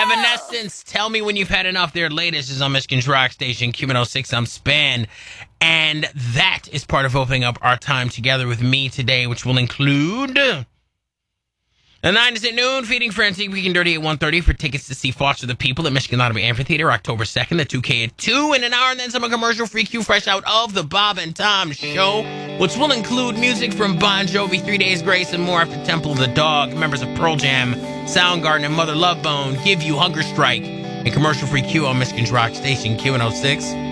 Evanescence, Tell Me When You've Had Enough. Their latest is on Michigan's Rock Station, Q106. I'm Span. And that is part of opening up our time together with me today, which will include the 9 is at noon, Feeding Frenzy, Weekend Dirty at 1:30 for tickets to see Foster the People at Michigan Lottery Amphitheater, October 2nd, the 2K at 2 in an hour, and then some commercial-free Q fresh out of the Bob and Tom Show, which will include music from Bon Jovi, 3 Days Grace, and more after Temple of the Dog. Members of Pearl Jam, Soundgarden, and Mother Love Bone give you Hunger Strike, and commercial-free Q on Michigan's Rock Station, Q106.